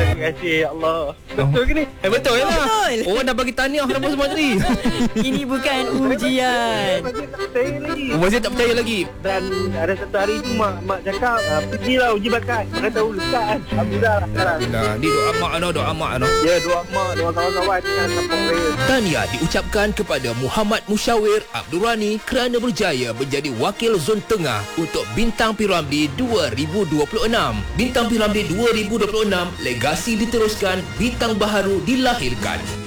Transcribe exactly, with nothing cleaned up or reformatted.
Terima kasih ya Allah. Betul ke ni? Eh betul lah. Betul. Orang dah bagi tahniah dah semua tadi. Ini bukan ujian. Masih tak percaya lagi. Masih tak percaya lagi. Dan ada satu hari tu mak mak cakap uh, pergilah uji bakat. Mana tahu lekat. Alhamdulillah lah sekarang. Nah, ni doa mak ano, doa mak ano. Ya, doa mak, doa kawan-kawan kan sampai raya. Tahniah diucapkan kepada Muhammad Musyawir Abdul Rani kerana berjaya menjadi wakil Zon Tengah untuk Bintang P Ramlee dua ribu dua puluh enam. Bintang P Ramlee dua ribu dua puluh enam, legasi diteruskan, bintang baharu dilahirkan.